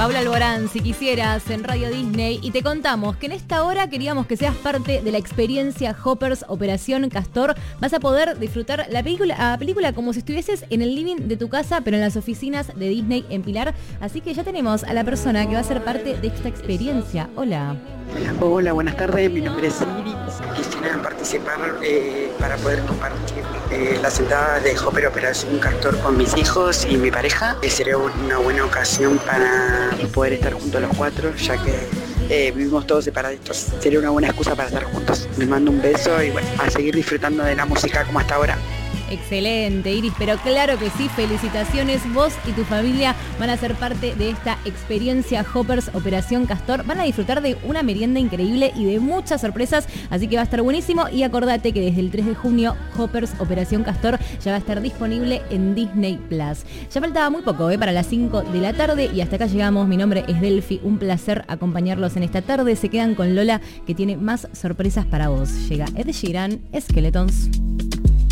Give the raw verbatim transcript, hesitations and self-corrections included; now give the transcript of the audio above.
Paula Alborán, si quisieras, en Radio Disney, y te contamos que en esta hora queríamos que seas parte de la experiencia Hoppers Operación Castor. Vas a poder disfrutar la película, la película como si estuvieses en el living de tu casa, pero en las oficinas de Disney en Pilar. Así que ya tenemos a la persona que va a ser parte de esta experiencia. Hola. Hola, buenas tardes, mi nombre es Iris. Quisiera participar eh, para poder compartir eh, las entradas de Hopper Operación Castor con mis hijos y mi pareja. Eh, sería una buena ocasión para poder estar juntos los cuatro, ya que eh, vivimos todos separaditos. Sería una buena excusa para estar juntos. Les mando un beso y bueno, a seguir disfrutando de la música como hasta ahora. Excelente, Iris, pero claro que sí, felicitaciones, vos y tu familia van a ser parte de esta experiencia Hoppers Operación Castor, van a disfrutar de una merienda increíble y de muchas sorpresas, así que va a estar buenísimo. Y acordate que desde el tres de junio Hoppers Operación Castor ya va a estar disponible en Disney Plus. Ya faltaba muy poco, ¿eh? Para las cinco de la tarde y hasta acá llegamos. Mi nombre es Delphi, un placer acompañarlos en esta tarde. Se quedan con Lola, que tiene más sorpresas para vos. Llega Ed Sheeran, Skeletons.